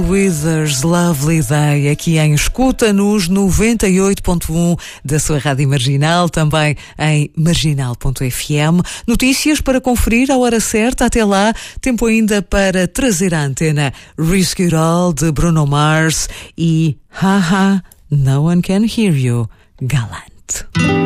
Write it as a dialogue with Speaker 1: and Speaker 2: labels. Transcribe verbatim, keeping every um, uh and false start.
Speaker 1: Withers, Lovely Day, aqui em Escuta-nos noventa e oito ponto um da sua Rádio Marginal, também em marginal ponto f m. Notícias para conferir à hora certa. Até lá, tempo ainda para trazer à antena Risk It All de Bruno Mars e Haha, No One Can Hear You, Galante.